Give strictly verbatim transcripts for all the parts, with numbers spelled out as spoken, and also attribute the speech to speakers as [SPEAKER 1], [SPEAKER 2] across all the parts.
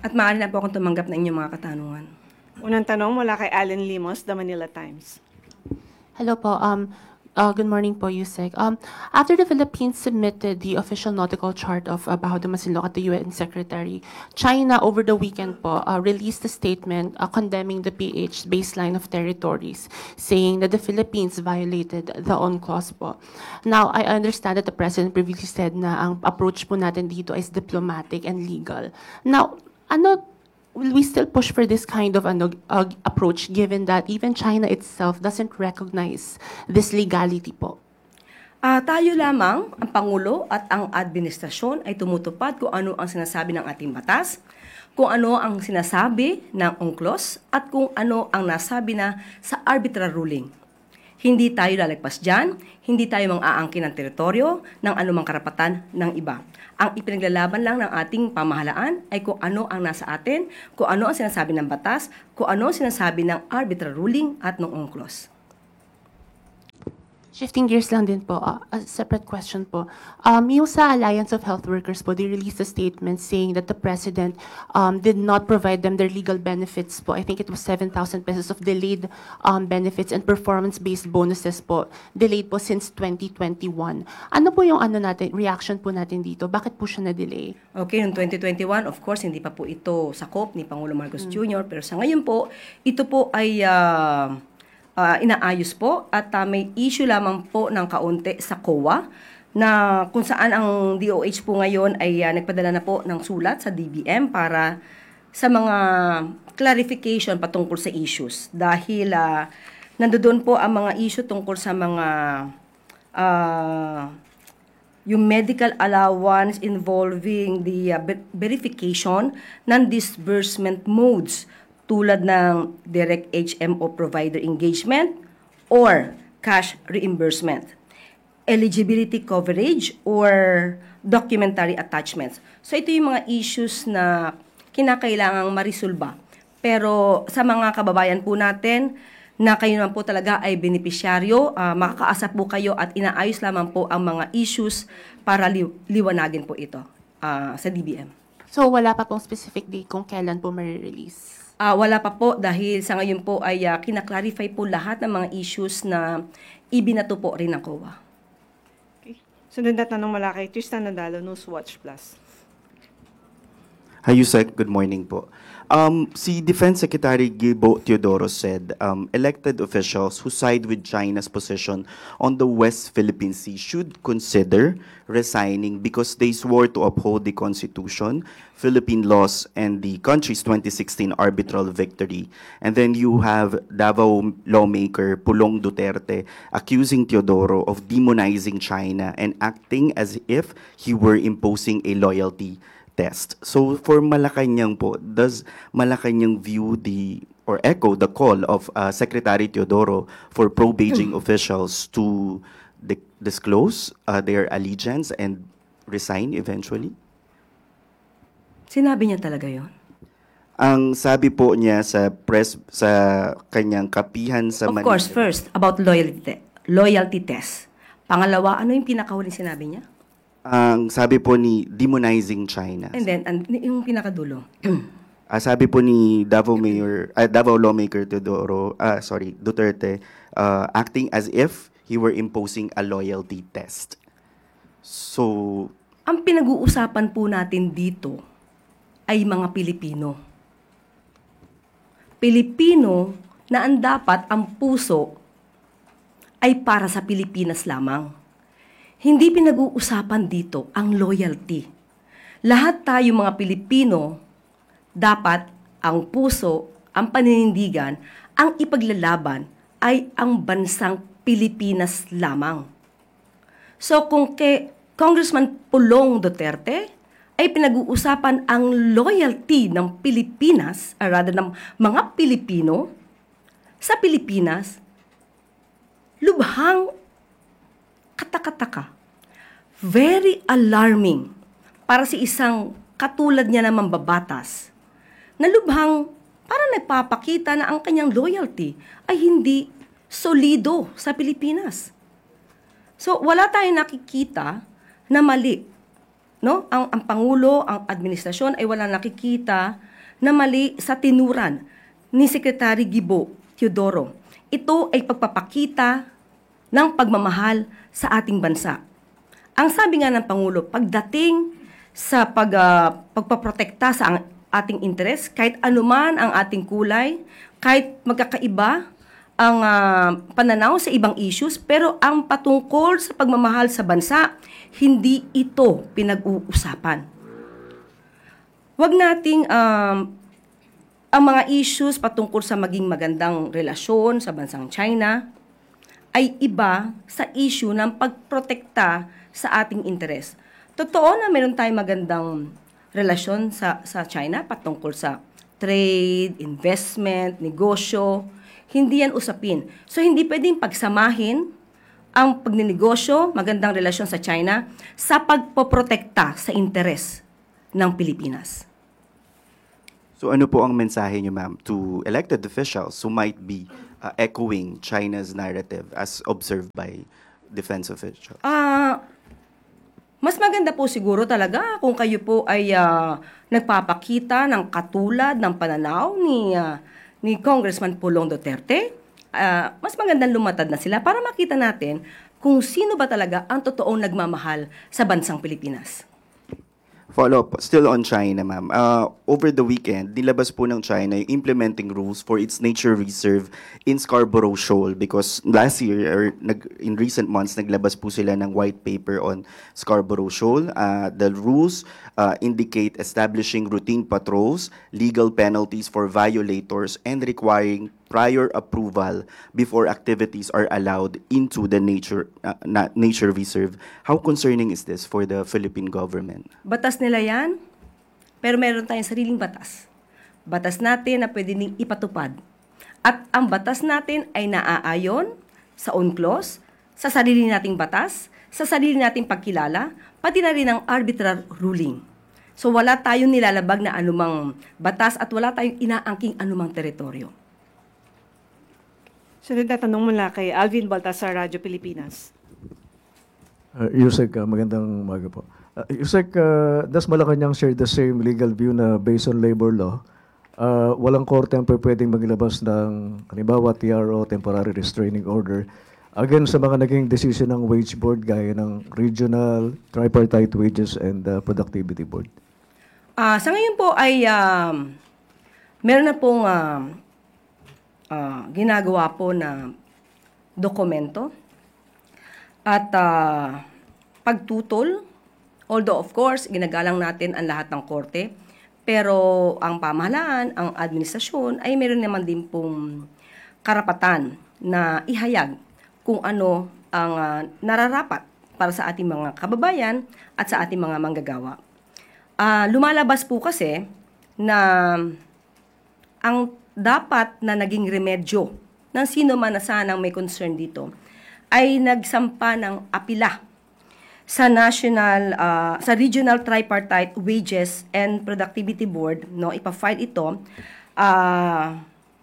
[SPEAKER 1] At maaari na po akong tumanggap ng inyong mga katanungan.
[SPEAKER 2] Unang tanong mula kay Allen Limos, The Manila Times.
[SPEAKER 3] Hello po. Um, uh, good morning po, Yusek. Um, after the Philippines submitted the official nautical chart of uh, Bajo de Masinloc at the U N Secretary, China over the weekend po uh, released a statement uh, condemning the P H baseline of territories, saying that the Philippines violated the UNCLOS po. Now, I understand that the President previously said na ang approach po natin dito is diplomatic and legal. Now, ano will we still push for this kind of ano, uh, approach given that even China itself doesn't recognize this legality po?
[SPEAKER 1] Ah, tayo lamang, ang Pangulo at ang administrasyon ay tumutupad kung ano ang sinasabi ng ating batas, kung ano ang sinasabi ng UNCLOS at kung ano ang nasabi na sa arbitral ruling. Hindi tayo lalagpas dyan, hindi tayo mang-aangkin ng teritoryo ng anumang karapatan ng iba. Ang ipinaglalaban lang ng ating pamahalaan ay kung ano ang nasa atin, kung ano ang sinasabi ng batas, kung ano ang sinasabi ng arbitral ruling at ng UNCLOS.
[SPEAKER 3] Shifting gears lang din po, uh, a separate question po. Um, yung sa Alliance of Health Workers po, they released a statement saying that the President um, did not provide them their legal benefits po. I think it was seven thousand pesos of delayed um, benefits and performance-based bonuses po, delayed po since twenty twenty-one. Ano po yung ano natin, reaction po natin dito? Bakit po siya na-delay?
[SPEAKER 1] Okay, noong twenty twenty-one, of course, hindi pa po ito sakop ni Pangulo Marcos Junior Pero sa ngayon po, ito po ay uh, uh, inaayos po at uh, may issue lamang po ng kaunti sa C O A na kung saan ang D O H po ngayon ay uh, nagpadala na po ng sulat sa D B M para sa mga clarification patungkol sa issues. Dahil uh, nandoon po ang mga issue tungkol sa mga uh, yung medical allowance involving the uh, verification ng disbursement modes tulad ng direct H M O provider engagement or cash reimbursement, eligibility coverage or documentary attachments. So ito yung mga issues na kinakailangang marisolba. Pero sa mga kababayan po natin na kayo naman po talaga ay benepisyaryo, uh, makakaasa po kayo at inaayos lamang po ang mga issues para li- liwanagin po ito uh, sa D B M.
[SPEAKER 3] So wala pa pong specific date kung kailan po ma-release?
[SPEAKER 1] Uh, wala pa po dahil sa ngayon po ay uh, kinaklarify po lahat ng mga issues na ibinato po rin ng C O A.
[SPEAKER 2] Okay. Sunod na tanong mula kay Tristan Nadalo, Newswatch Plus.
[SPEAKER 4] Hi, Yusek. Good morning po. Um, si Defense Secretary Gilbo Teodoro said um, elected officials who side with China's position on the West Philippine Sea should consider resigning because they swore to uphold the Constitution, Philippine laws, and the country's twenty sixteen arbitral victory. And then you have Davao lawmaker Pulong Duterte accusing Teodoro of demonizing China and acting as if he were imposing a loyalty test. So for Malacanang po, does Malacanang view the or echo the call of uh, Secretary Teodoro for pro-Beijing officials to di- disclose uh, their allegiance and resign eventually?
[SPEAKER 1] Sinabi niya talaga yon.
[SPEAKER 4] Ang sabi po niya sa press sa kanyang kapihan sa
[SPEAKER 1] Of
[SPEAKER 4] Manila.
[SPEAKER 1] course, first, about loyalty, loyalty test. Pangalawa, ano yung pinakahuling sinabi niya?
[SPEAKER 4] Ang sabi po ni demonizing China.
[SPEAKER 1] And then, and, yung pinakadulo.
[SPEAKER 4] Ah, sabi po ni Davao Mayor, ah, Davao lawmaker Teodoro, ah, sorry, Duterte, uh, acting as if he were imposing a loyalty test. So,
[SPEAKER 1] Ang pinag-uusapan po natin dito ay mga Pilipino. Pilipino na ang dapat ang puso ay para sa Pilipinas lamang. Hindi pinag-uusapan dito ang loyalty. Lahat tayo mga Pilipino, dapat ang puso, ang paninindigan, ang ipaglalaban ay ang bansang Pilipinas lamang. So kung kay Congressman Pulong Duterte ay pinag-uusapan ang loyalty ng Pilipinas, or rather ng mga Pilipino sa Pilipinas, lubhang katakataka. Very alarming para si isang katulad niya na mambabatas na lubhang parang nagpapakita na ang kanyang loyalty ay hindi solido sa Pilipinas. So, wala tayong nakikita na mali. No? Ang, ang Pangulo, ang administrasyon ay wala nakikita na mali sa tinuran ni Secretary Gibo Teodoro. Ito ay pagpapakita ng pagmamahal sa ating bansa. Ang sabi nga ng Pangulo, pagdating sa pag, uh, pagpaprotekta sa ang, ating interes, kahit anuman ang ating kulay, kahit magkakaiba ang uh, pananaw sa ibang issues, pero ang patungkol sa pagmamahal sa bansa, hindi ito pinag-uusapan. Huwag nating um, ang mga issues patungkol sa maging magandang relasyon sa bansang China ay iba sa issue ng pagprotekta sa ating interes. Totoo na meron tayong magandang relasyon sa, sa China patungkol sa trade, investment, negosyo. Hindi yan usapin. So, hindi pwedeng pagsamahin ang pagninegosyo, magandang relasyon sa China, sa pagpoprotekta sa interes ng Pilipinas.
[SPEAKER 4] So ano po ang mensahe niyo, ma'am, to elected officials who might be uh, echoing China's narrative as observed by defense officials?
[SPEAKER 1] Ah, mas maganda po siguro talaga kung kayo po ay ah, nagpapakita ng katulad ng pananaw ni ah, ni Congressman Pulong Duterte. Ah, mas magandang lumatad na sila para makita natin kung sino ba talaga ang totoong nagmamahal sa bansang Pilipinas.
[SPEAKER 4] Follow-up, still on China, ma'am. Uh, over the weekend, nilabas po ng China yung implementing rules for its nature reserve in Scarborough Shoal because last year, or nag, in recent months, naglabas po sila ng white paper on Scarborough Shoal. Uh, the rules uh, indicate establishing routine patrols, legal penalties for violators, and requiring prior approval before activities are allowed into the nature uh, na, nature reserve. How concerning is this for the Philippine government?
[SPEAKER 1] Batas nila yan, pero meron tayong sariling batas. Batas natin na pwede ning ipatupad. At ang batas natin ay naaayon sa UNCLOS, sa sarili nating batas, sa sarili nating pagkilala, pati na rin ang arbitral ruling. So wala tayong nilalabag na anumang batas at wala tayong inaangking anumang teritoryo.
[SPEAKER 2] Sunod na tanong mula kay Alvin Baltasar, Radyo Pilipinas.
[SPEAKER 5] Uh, Yusek, uh, magandang umaga po. Uh, Yusek, uh, does Malacanang share the same legal view na based on labor law, uh, walang korte ang pwedeng maglabas ng, halimbawa, T R O, Temporary Restraining Order, against sa mga naging decision ng wage board gaya ng Regional, Tripartite Wages, and uh, Productivity Board?
[SPEAKER 1] Ah, sa ngayon po ay um, meron na pong um, ah, ginagawa po na dokumento at ah, pagtutol. Although of course, ginagalang natin ang lahat ng korte, pero ang pamahalaan, ang administrasyon ay meron naman din pong karapatan na ihayag kung ano ang ah, nararapat para sa ating mga kababayan at sa ating mga manggagawa. Ah, lumalabas po kasi na ang dapat na naging remedyo ng sino man na sanang may concern dito ay nagsampa ng apila sa National, ah, sa Regional Tripartite Wages and Productivity Board, no, ipa-file ito ah,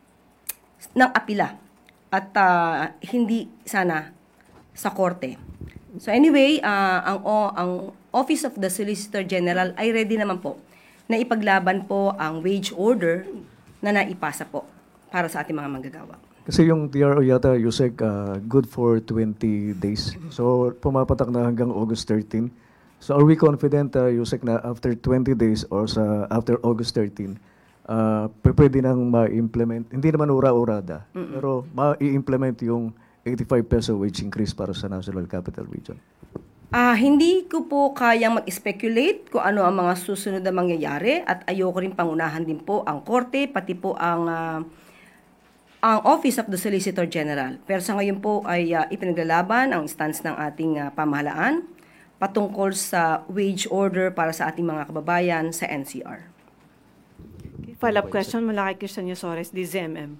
[SPEAKER 1] ng apila at ah, hindi sana sa korte. So anyway, ah, ang, o, ang Office of the Solicitor General ay ready naman po na ipaglaban po ang wage order na naipasa po para sa ating mga manggagawa.
[SPEAKER 5] Kasi yung T R O yata, Yusek, uh, good for twenty days. So, pumapatak na hanggang August thirteenth. So, are we confident, uh, Yusek, na after twenty days or sa after August thirteenth, uh, pwede nang ma-implement, hindi naman ura-urada, pero ma-i-implement yung eighty-five peso wage increase para sa National Capital Region?
[SPEAKER 1] Ah, hindi ko po kayang mag-speculate kung ano ang mga susunod na mangyayari at ayoko rin pangunahan din po ang korte, pati po ang ah, ang Office of the Solicitor General. Pero sa ngayon po ay ah, ipinaglalaban ang stance ng ating ah, pamahalaan patungkol sa wage order para sa ating mga kababayan sa N C R.
[SPEAKER 2] Okay, follow-up question mula kay Christian Yosores, D Z M M.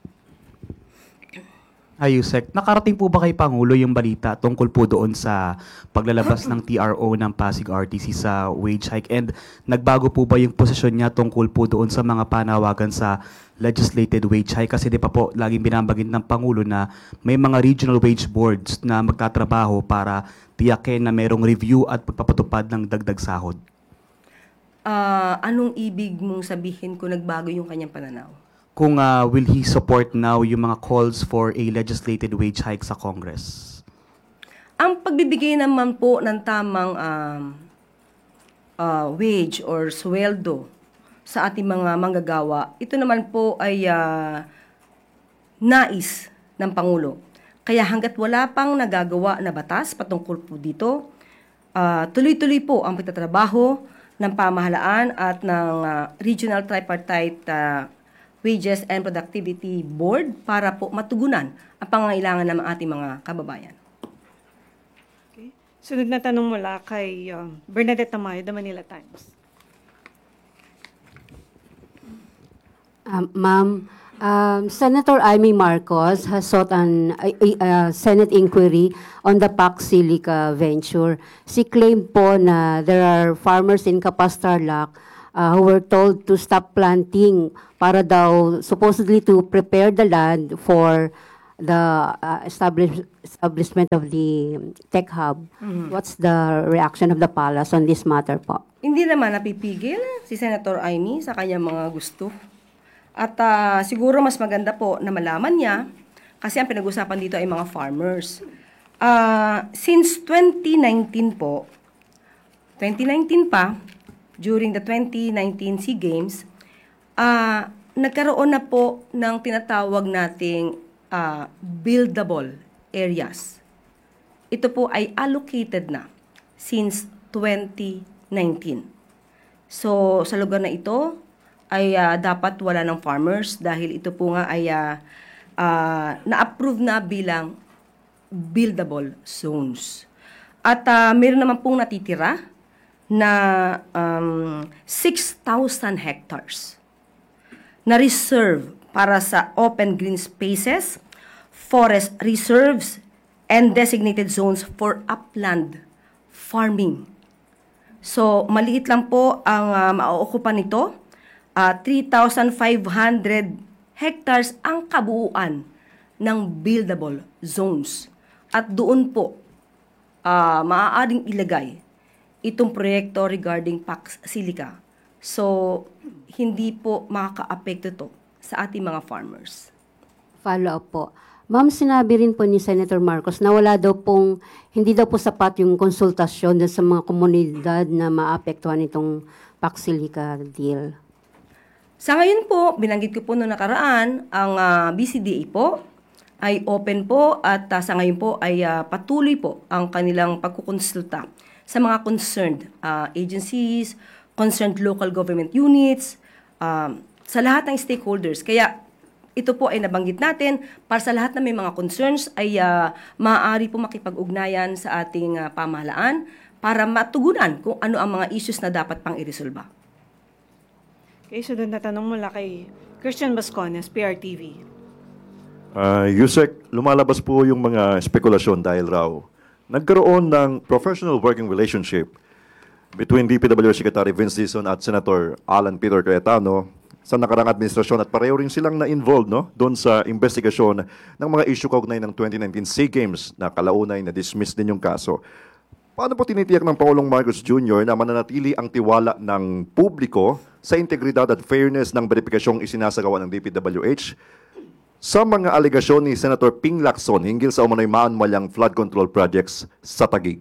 [SPEAKER 6] Hi, Yusek. Nakarating po ba kay Pangulo yung balita tungkol po doon sa paglalabas ng T R O ng Pasig R T C sa wage hike? And nagbago po ba yung posisyon niya tungkol po doon sa mga panawagan sa legislated wage hike? Kasi di pa po laging binabagin ng Pangulo na may mga regional wage boards na magtatrabaho para tiyakin na merong review at pagpapatupad ng dagdag sahod.
[SPEAKER 1] Ah, anong ibig mong sabihin kung nagbago yung kanyang pananaw?
[SPEAKER 6] Kung ah, will he support now yung mga calls for a legislated wage hike sa Congress?
[SPEAKER 1] Ang pagbibigay naman po ng tamang um, ah, wage or sweldo sa ating mga manggagawa, ito naman po ay ah, nais ng Pangulo. Kaya hanggat wala pang nagagawa na batas patungkol po dito, ah, tuloy-tuloy po ang pagtatrabaho ng pamahalaan at ng ah, Regional Tripartite ah, Wages and Productivity Board para po matugunan ang pangangailangan ng ating mga kababayan.
[SPEAKER 2] Okay. Sunod na tanong mula kay um, Bernadette Tamayo, The Manila Times.
[SPEAKER 7] Um, Ma'am, um, Senator Amy Marcos has sought an a, a- a Senate inquiry on the Pac Silica venture. She claimed po na there are farmers in Capas Tarlac uh, who were told to stop planting para daw supposedly to prepare the land for the uh, establish, establishment of the tech hub. What's the reaction of the palace on this matter po?
[SPEAKER 1] Hindi naman napipigil si Senator Amy sa kanyang mga gusto. At ah, siguro mas maganda po na malaman niya kasi ang pinag-usapan dito ay mga farmers. Ah, since twenty nineteen po, twenty nineteen pa, during the twenty nineteen SEA Games, ah, nagkaroon na po ng tinatawag nating ah, buildable areas. Ito po ay allocated na since twenty nineteen. So, sa lugar na ito, ay ah, dapat wala ng farmers dahil ito po nga ay ah, ah, na-approve na bilang buildable zones. At ah, meron naman pong natitira na um, six thousand hectares na reserve para sa open green spaces, forest reserves, and designated zones for upland farming. So, maliit lang po ang uh, maookupan nito. Uh, three thousand five hundred hectares ang kabuuan ng buildable zones. At doon po, uh, maaaring ilagay itong proyekto regarding Pac Silica. So, hindi po makaka-apekto to sa ating mga farmers.
[SPEAKER 7] Follow-up po. Ma'am, sinabi rin po ni Senator Marcos na wala daw pong, hindi daw po sapat yung konsultasyon dun sa mga komunidad na maapektuhan itong Pac Silica deal.
[SPEAKER 1] Sa ngayon po, binanggit ko po noong nakaraan, ang ah, B C D A po ay open po at ah, sa ngayon po ay ah, patuloy po ang kanilang pagkukonsulta sa mga concerned ah, agencies, concerned local government units, um, sa lahat ng stakeholders. Kaya ito po ay nabanggit natin para sa lahat na may mga concerns ay ah, maaari po makipag-ugnayan sa ating ah, pamahalaan para matugunan kung ano ang mga issues na dapat pang iresolba.
[SPEAKER 2] Okay, sunod na tanong mula kay Christian Bascones, P R T V.
[SPEAKER 8] Uh, Yusek, lumalabas po yung mga spekulasyon dahil raw nagkaroon ng professional working relationship between D P W Secretary Vince Dizon at Senator Alan Peter Cayetano sa nakarang administrasyon at pareho rin silang na-involved no, doon sa investigasyon ng mga issue kaugnay ng twenty nineteen SEA Games na kalaunay na dismiss din yung kaso. Paano po tinitiyak ng Pangulong Marcos Junior na mananatili ang tiwala ng publiko sa integridad at fairness ng beripikasyong isinasagawa ng D P W H sa mga alegasyon ni Senator Ping Lacson hinggil sa umano'y maanmalyang flood control projects sa Taguig?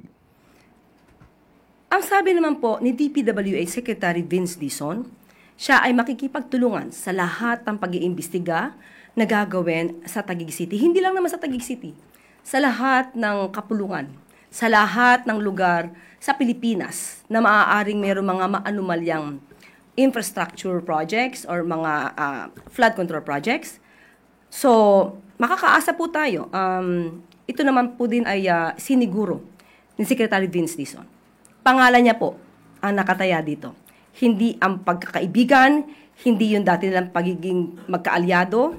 [SPEAKER 1] Ang sabi naman po ni D P W H Secretary Vince Dizon, siya ay makikipagtulungan sa lahat ng pag-iimbestiga na gagawin sa Taguig City. Hindi lang naman sa Taguig City, sa lahat ng kapulungan, sa lahat ng lugar sa Pilipinas na maaaring mayroong mga maanumalyang infrastructure projects or mga ah, flood control projects. So, makakaasa po tayo. Um, ito naman po din ay ah, siniguro ni Secretary Vince Dizon. Pangalan niya po ang nakataya dito. Hindi ang pagkakaibigan, hindi yung dati nilang pagiging magkaalyado,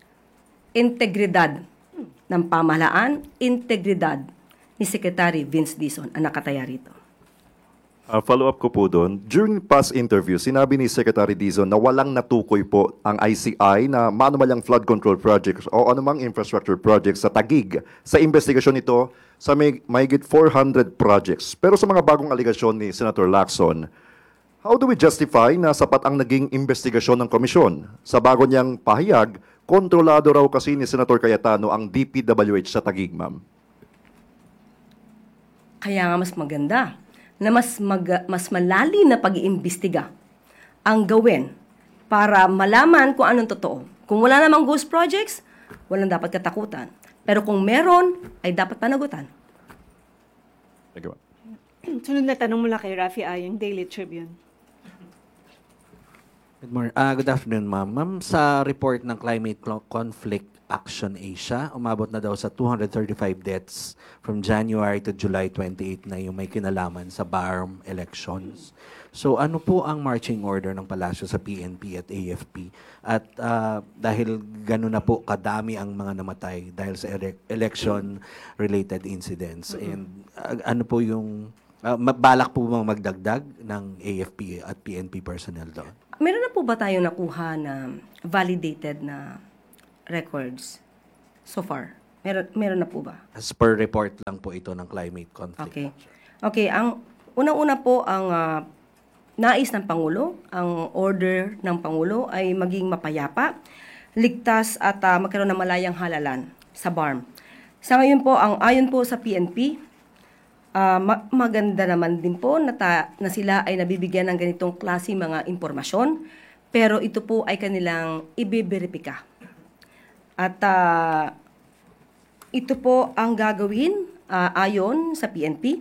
[SPEAKER 1] integridad ng pamahalaan, integridad ni Secretary Vince Dizon ang nakataya rito.
[SPEAKER 8] Uh, follow-up ko po doon. During past interview, sinabi ni Secretary Dizon na walang natukoy po ang I C I na maanumalyang flood control projects o anumang infrastructure projects sa Taguig. Sa investigasyon nito, sa may mahigit four hundred projects. Pero sa mga bagong aligasyon ni Senator Lacson, How do we justify na sapat ang naging investigasyon ng komisyon? Sa bago niyang pahayag, kontrolado raw kasi ni Senator Cayetano ang D P W H sa Taguig, ma'am.
[SPEAKER 1] Kaya nga mas maganda na mas, mag, mas malalim na pag-iimbestiga ang gawin para malaman kung anong totoo. Kung wala namang ghost projects, walang dapat katakutan. Pero kung meron, ay dapat panagutan.
[SPEAKER 8] Thank you, ma'am.
[SPEAKER 2] Sunod na tanong mula kay Rafi Ayong, Daily Tribune.
[SPEAKER 9] Good morning. Ah, good afternoon, ma'am. Ma'am, sa report ng Climate Clo- Conflict Action Asia, umabot na daw sa two hundred thirty-five deaths from January to July twenty-eighth na yung may kinalaman sa B A R M elections. So ano po ang marching order ng palasyo sa P N P at A F P? At ah, dahil gano'n na po kadami ang mga namatay dahil sa ele- election-related incidents. And ah, ano po yung, ah, balak po bang magdagdag ng A F P at P N P personnel doon?
[SPEAKER 1] Meron na po ba tayong nakuha na validated na records so far? Meron, meron na po ba?
[SPEAKER 9] As per report lang po ito ng Climate Conflict.
[SPEAKER 1] Okay. Okay, ang unang-una po ang ah, nais ng Pangulo, ang order ng Pangulo ay maging mapayapa, ligtas at ah, magkaroon ng malayang halalan sa B A R M. Sa ngayon po, ang ayon po sa P N P, ah, ma- maganda naman din po na, ta- na sila ay nabibigyan ng ganitong klase mga impormasyon, pero ito po ay kanilang ibeberipika. At ah, ito po ang gagawin ah, ayon sa P N P.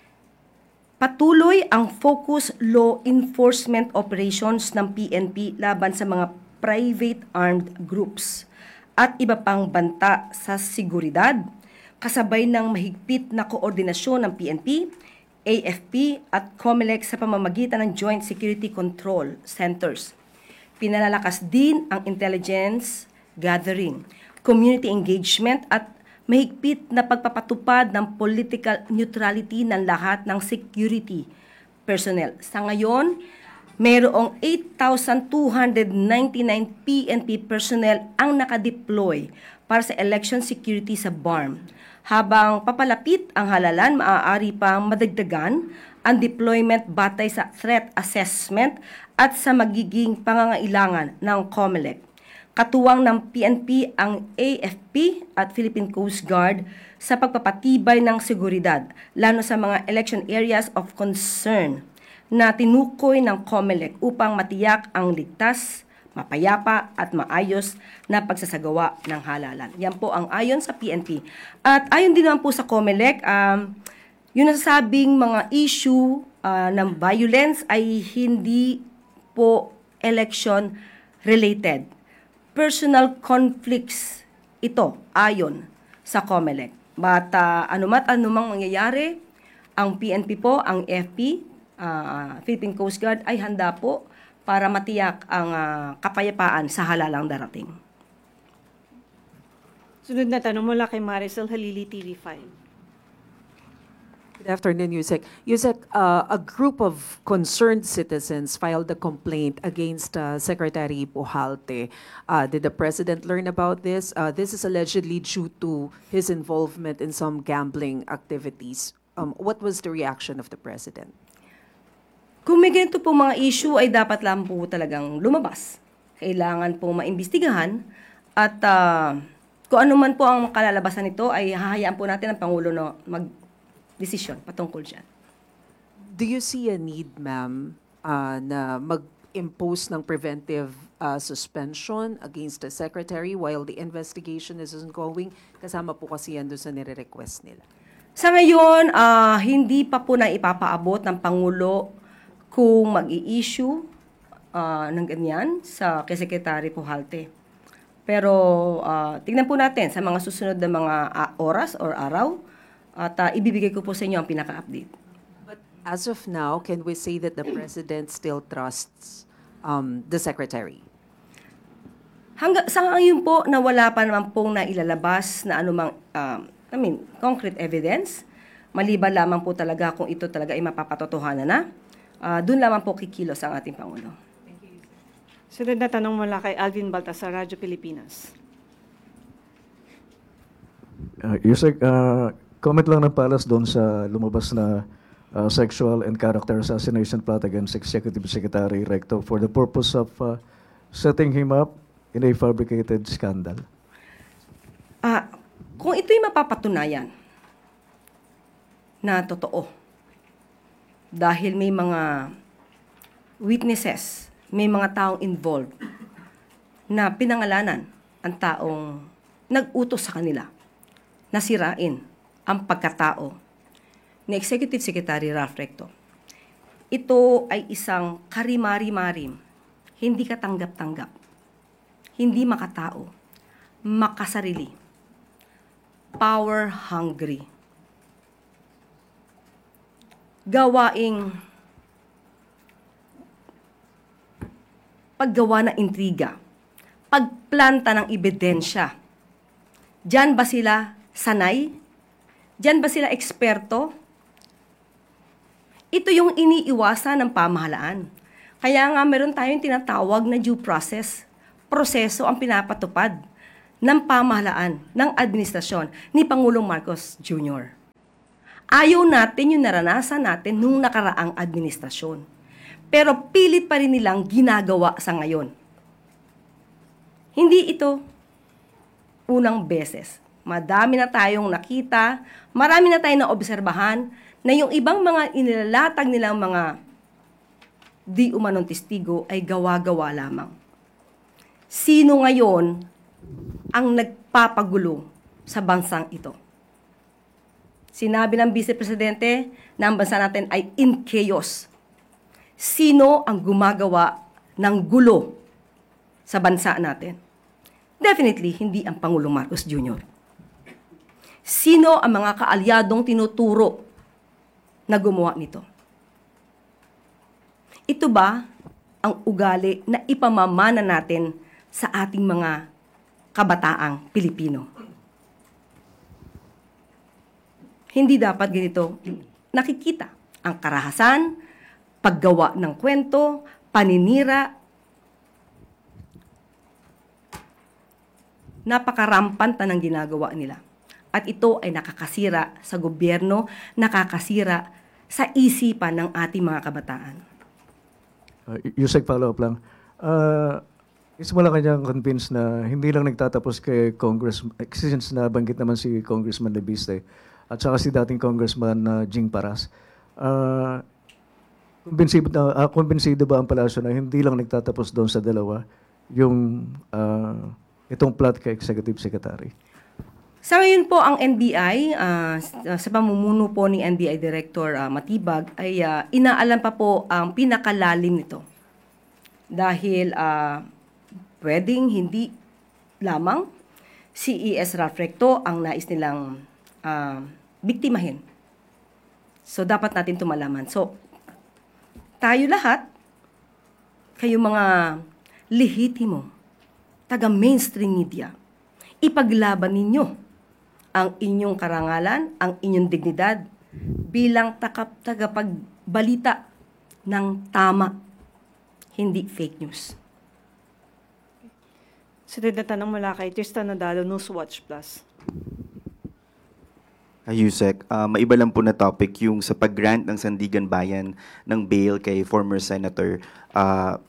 [SPEAKER 1] Patuloy ang focus law enforcement operations ng P N P laban sa mga private armed groups at iba pang banta sa seguridad, kasabay ng mahigpit na koordinasyon ng P N P, A F P at COMELEC sa pamamagitan ng Joint Security Control Centers. Pinalalakas din ang intelligence gathering, community engagement at mahigpit na pagpapatupad ng political neutrality ng lahat ng security personnel. Sa ngayon, mayroong eight thousand two hundred ninety-nine P N P personnel ang nakadeploy para sa election security sa B A R M. Habang papalapit ang halalan, maaari pang madagdagan ang deployment batay sa threat assessment at sa magiging pangangailangan ng COMELEC. Katuwang ng P N P ang A F P at Philippine Coast Guard sa pagpapatibay ng seguridad, lalo sa mga election areas of concern na tinukoy ng COMELEC upang matiyak ang ligtas, mapayapa at maayos na pagsasagawa ng halalan. Yan po ang ayon sa P N P. At ayon din naman po sa COMELEC, um, yung nasasabing mga issue uh, ng violence ay hindi po election related. Personal conflicts ito ayon sa COMELEC. But uh, anumat anumang mangyayari, ang P N P po, ang A F P, uh, Philippine Coast Guard ay handa po para matiyak ang uh, kapayapaan sa halalang darating.
[SPEAKER 2] Sunod na tanong mula kay Maricel Halili, T V five.
[SPEAKER 10] Good afternoon, Yusek. Yusek, uh, a group of concerned citizens filed a complaint against uh, Secretary Pujalte. Uh, did the president learn about this? Uh, this is allegedly due to his involvement in some gambling activities. Um, what was the reaction of the president?
[SPEAKER 1] Kung may ganito po mga issue ay dapat lang po talagang lumabas. Kailangan po maimbestigahan at uh, kung ano man po ang kalalabasan nito ay hahayaan po natin ang Pangulo na mag-desisyon patungkol dyan.
[SPEAKER 10] Do you see a need, ma'am, uh, na mag-impose ng preventive uh, suspension against the secretary while the investigation is ongoing? Kasama po kasi yan doon sa nire-request nila.
[SPEAKER 1] Sa ngayon, uh, hindi pa po na ipapaabot ng Pangulo kung mag-i-issue uh, ng ganyan sa kay Secretary Pujalte. Pero uh, tignan po natin sa mga susunod na mga uh, oras or araw at uh, ibibigay ko po sa inyo ang pinaka-update.
[SPEAKER 10] But as of now, can we say that the president still trusts um, the secretary?
[SPEAKER 1] Hangga, sa ngayon po na wala pa naman pong nailalabas na anumang um, I mean, concrete evidence, maliban lamang po talaga kung ito talaga ay mapapatotohanan na, uh, doon lamang po kikilos ang ating Pangulo.
[SPEAKER 2] Sunod na tanong mula kay Alvin Baltasar, Radyo Pilipinas.
[SPEAKER 5] Uh, Yusek, uh, comment lang ng palas doon sa lumabas na uh, sexual and character assassination plot against Executive Secretary Recto for the purpose of uh, setting him up in a fabricated scandal?
[SPEAKER 1] Ah, kung ito'y mapapatunayan na totoo, dahil may mga witnesses, may mga taong involved na pinangalanan ang taong nag-utos sa kanila na sirain ang pagkatao ni Executive Secretary Ralph Recto. Ito ay isang karimari-marim, hindi katanggap-tanggap, hindi makatao, makasarili, power-hungry, gawaing paggawa ng intriga, pagplanta ng ebidensya. Diyan ba sila sanay? Diyan ba sila eksperto? Ito yung iniiwasan ng pamahalaan. Kaya nga meron tayong tinatawag na due process. Proseso ang pinapatupad ng pamahalaan, ng administrasyon ni Pangulong Marcos Junior Ayaw natin yung naranasan natin nung nakaraang administrasyon. Pero pilit pa rin nilang ginagawa sa ngayon. Hindi ito unang beses. Madami na tayong nakita, marami na tayong naobserbahan na yung ibang mga inilalatag nilang mga di umanong testigo ay gawa-gawa lamang. Sino ngayon ang nagpapagulo sa bansang ito? Sinabi ng Vice Presidente na ang bansa natin ay in chaos. Sino ang gumagawa ng gulo sa bansa natin? Definitely, hindi ang Pangulong Marcos Junior Sino ang mga kaalyadong tinuturo na gumawa nito? Ito ba ang ugali na ipamamana natin sa ating mga kabataang Pilipino? Hindi dapat ganito nakikita ang karahasan, paggawa ng kwento, paninira. Napakarampant na ng ginagawa nila. At ito ay nakakasira sa gobyerno, nakakasira sa isipan ng ating mga kabataan.
[SPEAKER 5] Uh, Yusek, follow-up lang. Uh, is Malacanang convinced na hindi lang nagtatapos kay Congress, since nabanggit naman si Congressman Lebiste at saka si dating Congressman uh, Jing Paras. Uh, kumbinsido, na, uh, kumbinsido ba ang palasyo na hindi lang nagtatapos doon sa dalawa yung uh, itong plot kay Executive Secretary?
[SPEAKER 1] Sa ngayon po, ang N B I, uh, sa pamumuno po ni N B I Director uh, Matibag, ay uh, inaalam pa po ang pinakalalim nito. Dahil uh, pwedeng hindi lamang si E S Ralph Recto ang nais nilang uh, biktimahin. So, dapat natin ito malaman. So, tayo lahat, kayo mga lehitimo, taga-mainstream media, ipaglaban ninyo ang inyong karangalan, ang inyong dignidad bilang takap tagapagbalita ng tama, hindi fake news.
[SPEAKER 2] Sunod na tanong mula kay Tristan Nadalo, Newswatch Plus.
[SPEAKER 4] Ayusek, uh, maiba lang po na topic yung sa pag-grant ng Sandigan Bayan ng bail kay former Senator uh,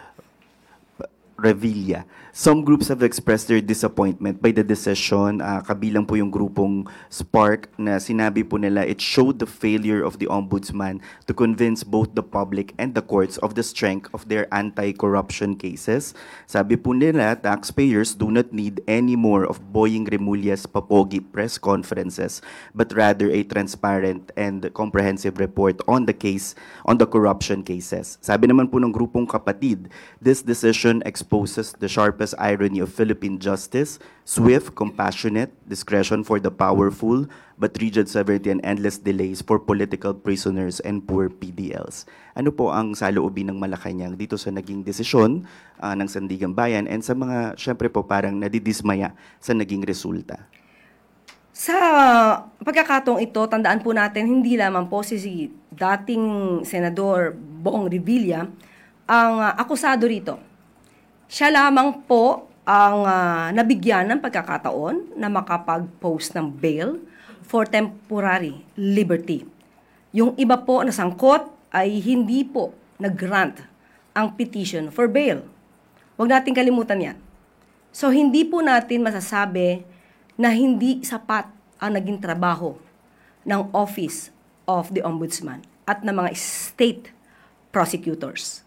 [SPEAKER 4] Revilla. Some groups have expressed their disappointment by the decision, uh, kabilang po yung grupong Spark na sinabi po nila it showed the failure of the Ombudsman to convince both the public and the courts of the strength of their anti-corruption cases. Sabi po nila, taxpayers do not need any more of Boying Remulla's papogi press conferences, but rather a transparent and comprehensive report on the case, on the corruption cases. Sabi naman po ng grupong Kapatid, this decision exposes the sharpest irony of Philippine justice, swift, compassionate, discretion for the powerful, but rigid sovereignty and endless delays for political prisoners and poor P D Ls. Ano po ang saloobin ng Malacanang dito sa naging desisyon uh, ng Sandigan Bayan and sa mga, syempre po, parang nadidismaya sa naging resulta?
[SPEAKER 1] Sa pagkakataong ito, tandaan po natin, hindi lamang po si, si dating Senador Bong Revilla ang uh, akusado rito. Siya lamang po ang uh, nabigyan ng pagkakataon na makapag-post ng bail for temporary liberty. Yung iba po na sangkot ay hindi po nag-grant ang petition for bail. Huwag natin kalimutan yan. So, hindi po natin masasabi na hindi sapat ang naging trabaho ng Office of the Ombudsman at ng mga state prosecutors.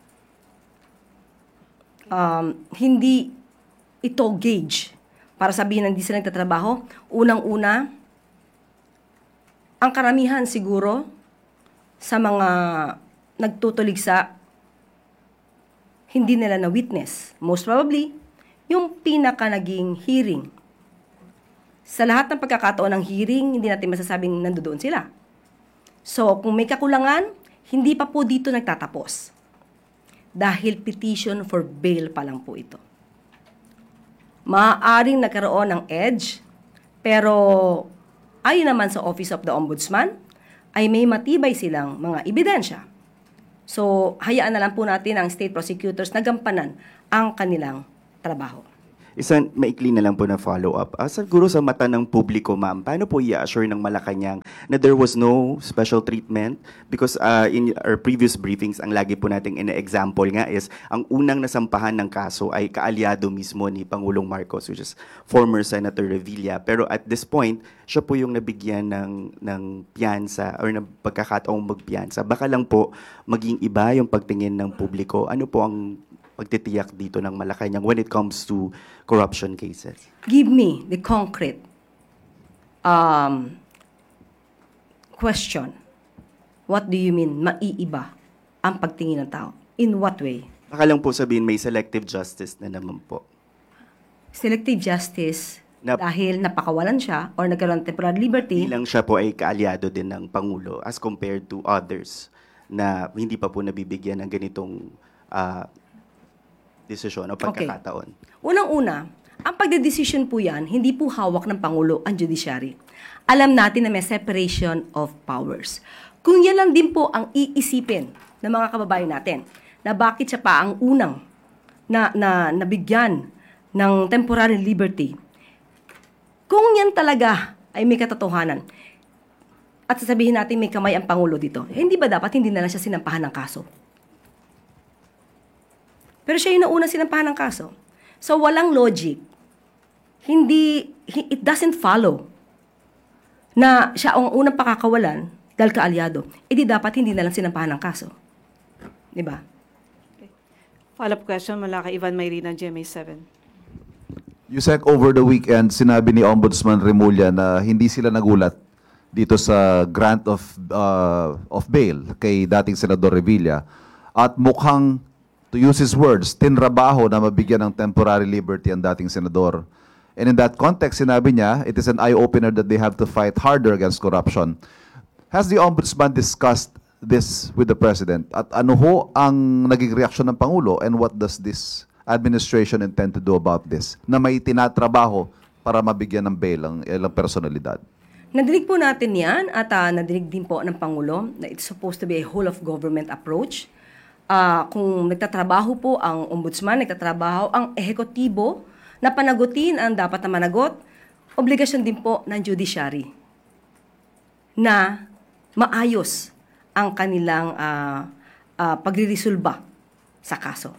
[SPEAKER 1] Um, hindi ito gauge para sabihin na hindi sila nagtatrabaho. Unang-una, ang karamihan siguro sa mga nagtutuligsa, hindi nila na-witness. Most probably, yung pinaka naging hearing. Sa lahat ng pagkakataon ng hearing, hindi natin masasabing nandoon sila. So, kung may kakulangan, hindi pa po dito nagtatapos. Dahil petition for bail pa lang po ito. Maaaring nagkaroon ng edge, pero ayon naman sa Office of the Ombudsman, ay may matibay silang mga ebidensya. So, hayaan na lang po natin ang state prosecutors na gampanan ang kanilang trabaho.
[SPEAKER 4] Isang maikli na lang po na follow-up. Ah, siguro sa mata ng publiko, ma'am, paano po i-assure ng Malacanang na there was no special treatment? Because uh, in our previous briefings, ang lagi po nating ina-example nga is ang unang nasampahan ng kaso ay kaalyado mismo ni Pangulong Marcos, which is former Senator Revilla. Pero at this point, siya po yung nabigyan ng, ng piyansa or ng pagkakataong magpiyansa. Baka lang po maging iba yung pagtingin ng publiko. Ano po ang pagtitiyak dito ng Malacanang when it comes to corruption cases?
[SPEAKER 1] Give me the concrete um, question. What do you mean, maiiba ang pagtingin ng tao? In what way?
[SPEAKER 4] Baka lang po sabihin may selective justice na naman po.
[SPEAKER 1] Selective justice
[SPEAKER 4] Na-
[SPEAKER 1] dahil napakawalan siya or nagkaroon ng temporary liberty.
[SPEAKER 4] Bilang siya po ay kaalyado din ng Pangulo as compared to others na hindi pa po nabibigyan ng ganitong uh, desisyon o pagkakataon.
[SPEAKER 1] Okay. Unang-una, ang pagdedesisyon po yan, hindi po hawak ng Pangulo ang judiciary. Alam natin na may separation of powers. Kung yan lang din po ang iisipin ng mga kababayan natin, na bakit siya pa ang unang na, na nabigyan ng temporary liberty, kung yan talaga ay may katotohanan, at sasabihin natin may kamay ang Pangulo dito, eh, hindi ba dapat hindi na lang siya sinampahan ng kaso? Pero siya yung nauna sinampahan ng kaso. So, walang logic. Hindi, it doesn't follow na siya ang unang pakakawalan dahil kaalyado. E di dapat hindi na lang sinampahan ng kaso. Di ba?
[SPEAKER 2] Follow-up question mula kay Ivan Mayrina, G M A seven.
[SPEAKER 11] Yusek, over the weekend, sinabi ni Ombudsman Remulla na hindi sila nagulat dito sa grant of uh, of bail kay dating Senador Revilla. At mukhang, to use his words, tinrabaho na mabigyan ng temporary liberty ang dating senador. And in that context, sinabi niya, it is an eye-opener that they have to fight harder against corruption. Has the Ombudsman discussed this with the President? At ano ho ang naging reaksyon ng Pangulo and what does this administration intend to do about this? Na may tinatrabaho para mabigyan ng bail ang ilang personalidad.
[SPEAKER 1] Nadinig po natin yan at uh, nadinig din po ng Pangulo na it's supposed to be a whole-of-government approach. Uh, kung nagtatrabaho po ang ombudsman, nagtatrabaho ang ehekutibo na panagutin ang dapat na managot, obligasyon din po ng judiciary na maayos ang kanilang uh, uh, pagre-resolba sa kaso.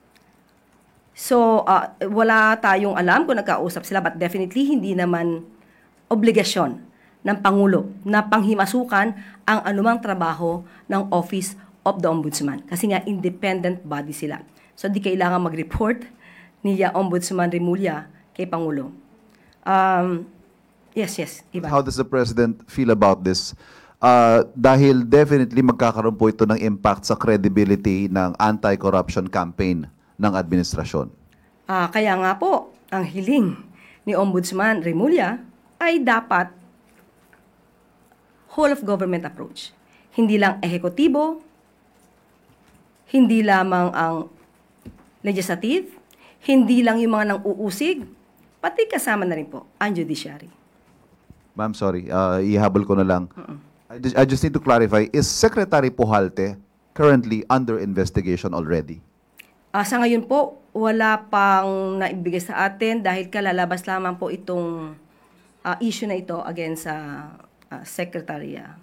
[SPEAKER 1] So, uh, wala tayong alam kung nagkausap sila, but definitely hindi naman obligasyon ng Pangulo na panghimasukan ang anumang trabaho ng Office of the Ombudsman. Kasi nga, independent body sila. So, di kailangan mag-report niya Ombudsman Remulla kay Pangulo. Um, yes, yes. Iba.
[SPEAKER 11] How does the President feel about this? Uh, dahil definitely magkakaroon po ito ng impact sa credibility ng anti-corruption campaign ng administrasyon.
[SPEAKER 1] Ah, kaya nga po, ang hiling ni Ombudsman Remulla ay dapat whole-of-government approach. Hindi lang ehekutibo, hindi lamang ang legislative, hindi lang yung mga nang-uusig, pati kasama na rin po ang judiciary.
[SPEAKER 11] Ma'am, sorry, uh, ihabol ko na lang. I just, I just need to clarify, is Secretary Pujalte currently under investigation already?
[SPEAKER 1] Uh, sa ngayon po, wala pang naibigay sa atin dahil kalalabas lamang po itong uh, issue na ito against sa uh, Secretary uh,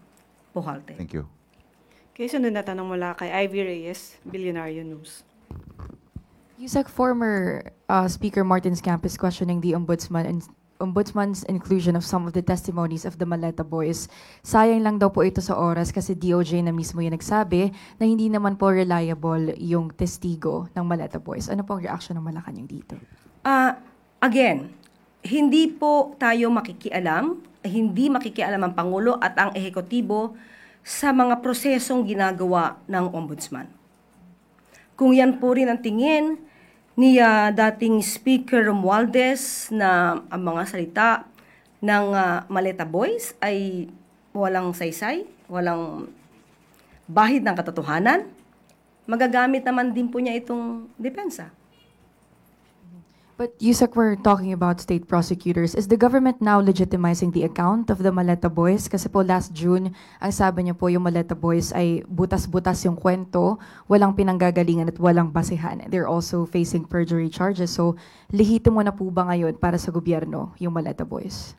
[SPEAKER 1] Pujalte.
[SPEAKER 11] Thank you.
[SPEAKER 2] Okay, sunod na tanong mula kay Ivy Reyes, Billionario News.
[SPEAKER 12] Yusek, former uh, Speaker Martin's camp is questioning the ombudsman and ombudsman's inclusion of some of the testimonies of the Maleta boys. Sayang lang daw po ito sa oras kasi D O J na mismo yung nagsabi na hindi naman po reliable yung testigo ng Maleta boys. Ano po ang reaction ng Malacanang dito?
[SPEAKER 1] Ah, again, hindi po tayo makikialam, hindi makikialam ang Pangulo at ang ehekutibo sa mga prosesong ginagawa ng ombudsman. Kung yan po rin ang tingin ni uh, dating Speaker Romualdez na ang mga salita ng uh, Maleta Boys ay walang saysay, walang bahid ng katotohanan, magagamit naman din po niya itong depensa.
[SPEAKER 12] But Yusek, we're talking about state prosecutors. Is the government now legitimizing the account of the Maleta boys? Kasi po last June, ang sabi niyo po yung Maleta boys ay butas-butas yung kwento, walang pinanggagalingan at walang basihan. They're also facing perjury charges. So, lehitimo na po ba ngayon para sa gobyerno yung Maleta boys?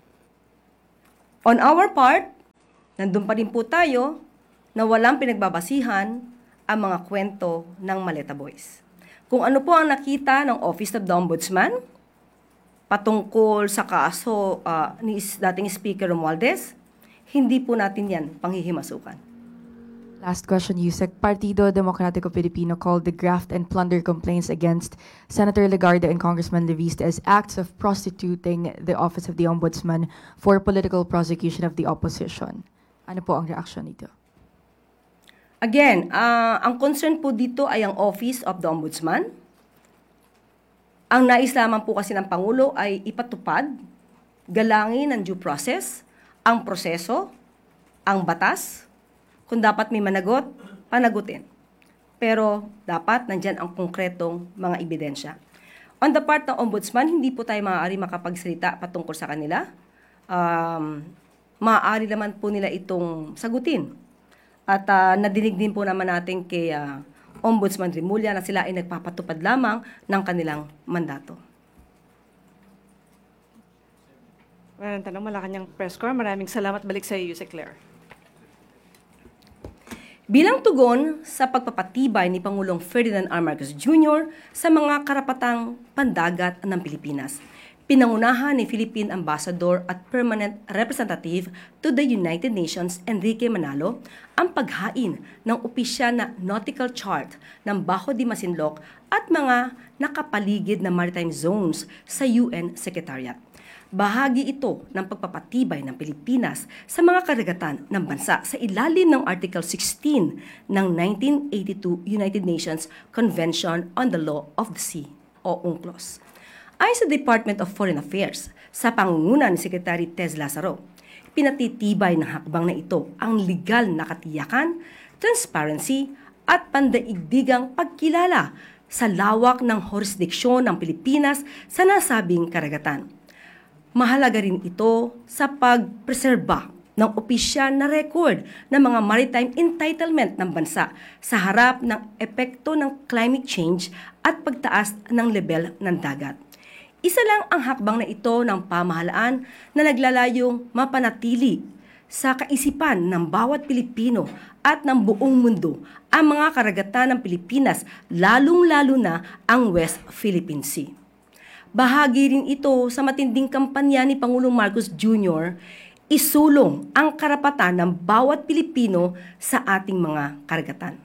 [SPEAKER 1] On our part, nandun pa rin po tayo na walang pinagbabasihan ang mga kwento ng Maleta boys. Kung ano po ang nakita ng Office of the Ombudsman patungkol sa kaso uh, ni dating Speaker Romualdez, hindi po natin yan panghihimasukan.
[SPEAKER 12] Last question, Yusek. Partido Demokratiko Pilipino called the graft and plunder complaints against Senator Legarda and Congressman Leviste as acts of prostituting the Office of the Ombudsman for political prosecution of the opposition. Ano po ang reaction nito?
[SPEAKER 1] Again, uh, ang concern po dito ay ang Office of the Ombudsman. Ang nais lamang po kasi ng Pangulo ay ipatupad, galangin ang due process, ang proseso, ang batas. Kung dapat may managot, panagutin. Pero dapat nandyan ang konkretong mga ebidensya. On the part ng Ombudsman, hindi po tayo maaari makapagsalita patungkol sa kanila. Um, maaari naman po nila itong sagutin. At uh, nadinig din po naman natin kay uh, Ombudsman Remulla na sila ay nagpapatupad lamang ng kanilang mandato.
[SPEAKER 2] Walang tanong, Malacanang Press Corps. Maraming salamat. Balik sa iyo, Yusek Claire.
[SPEAKER 1] Bilang tugon sa pagpapatibay ni Pangulong Ferdinand R. Marcos Junior sa mga karapatang pandagat ng Pilipinas, pinangunahan ni Philippine Ambassador at Permanent Representative to the United Nations Enrique Manalo ang paghain ng opisyal na nautical chart ng Bajo de Masinloc at mga nakapaligid na maritime zones sa U N Secretariat. Bahagi ito ng pagpapatibay ng Pilipinas sa mga karagatan ng bansa sa ilalim ng Article sixteen ng nineteen eighty-two United Nations Convention on the Law of the Sea o UNCLOS. Ayon sa Department of Foreign Affairs, sa pangunguna ni Secretary Tez Lazaro, pinatitibay ng hakbang na ito ang legal na katiyakan, transparency at pandaigdigang pagkilala sa lawak ng jurisdiksyon ng Pilipinas sa nasabing karagatan. Mahalaga rin ito sa pagpreserba ng opisyal na record ng mga maritime entitlement ng bansa sa harap ng epekto ng climate change at pagtaas ng level ng dagat. Isa lang ang hakbang na ito ng pamahalaan na naglalayong mapanatili sa kaisipan ng bawat Pilipino at ng buong mundo ang mga karagatan ng Pilipinas, lalong-lalo na ang West Philippine Sea. Bahagi rin ito sa matinding kampanya ni Pangulong Marcos Junior, isulong ang karapatan ng bawat Pilipino sa ating mga karagatan.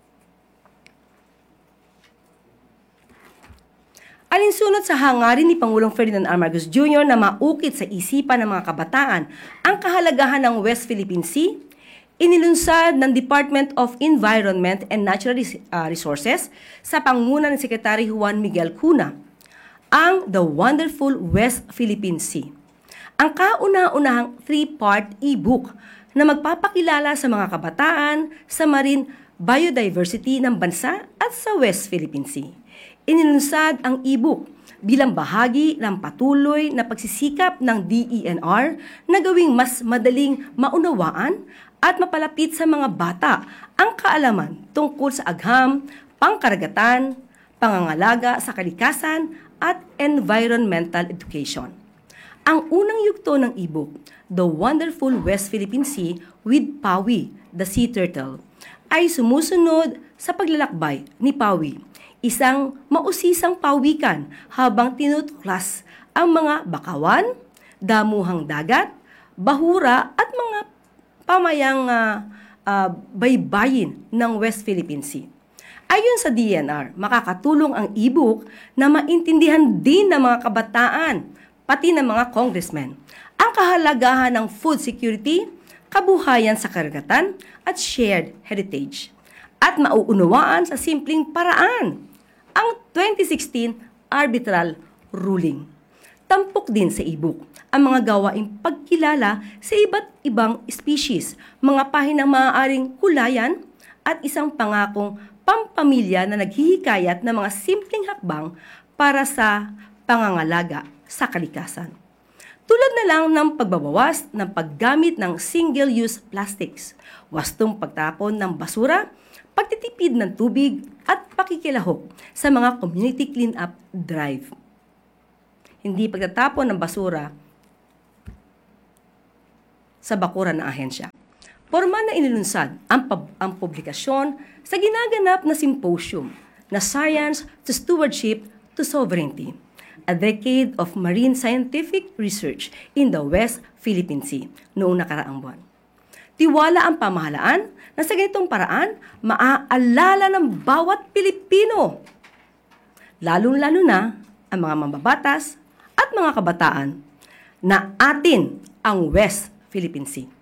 [SPEAKER 1] Alinsunod sa hangarin ni Pangulong Ferdinand R. Marcos Junior na maukit sa isipan ng mga kabataan ang kahalagahan ng West Philippine Sea, inilunsad ng Department of Environment and Natural Resources sa pangunguna ni Secretary Juan Miguel Cuna ang The Wonderful West Philippine Sea. Ang kauna-unahang three-part e-book na magpapakilala sa mga kabataan sa marine biodiversity ng bansa at sa West Philippine Sea. Inilunsad ang e-book bilang bahagi ng patuloy na pagsisikap ng D E N R na gawing mas madaling maunawaan at mapalapit sa mga bata ang kaalaman tungkol sa agham, pangkaragatan, pangangalaga sa kalikasan at environmental education. Ang unang yugto ng ebook, The Wonderful West Philippine Sea with Pawi, the Sea Turtle, ay sumusunod sa paglalakbay ni Pawi, isang mausisang pawikan habang tinutuklas ang mga bakawan, damuhang dagat, bahura at mga pamayang uh, uh, baybayin ng West Philippine Sea. Ayon sa D N R, makakatulong ang e-book na maintindihan din ng mga kabataan, pati ng mga congressmen, ang kahalagahan ng food security, kabuhayan sa karagatan, at shared heritage. At mauunawaan sa simpleng paraan ang twenty sixteen arbitral ruling. Tampok din sa e-book ang mga gawaing pagkilala sa iba't ibang species, mga pahinang maaaring kulayan, at isang pangakong pampamilya na naghihikayat ng mga simpleng hakbang para sa pangangalaga sa kalikasan. Tulad na lang ng pagbabawas ng paggamit ng single-use plastics, wastong pagtapon ng basura, pagtitipid ng tubig, at pakikilahok sa mga community clean-up drive. Hindi pagtatapon ng basura sa bakuran ng ahensya. Formal na inilunsad ang, pub- ang publikasyon sa ginaganap na symposium na Science to Stewardship to Sovereignty, a decade of marine scientific research in the West Philippine Sea noong nakaraang buwan. Tiwala ang pamahalaan na sa ganitong paraan, maaalala ng bawat Pilipino, lalong-lalo na ang mga mambabatas at mga kabataan, na atin ang West Philippine Sea.